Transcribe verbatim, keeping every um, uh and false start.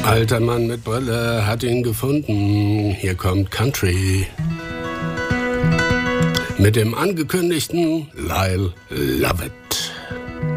Alter Mann mit Brille hat ihn gefunden. Hier kommt Country. Mit dem angekündigten Lyle Lovett.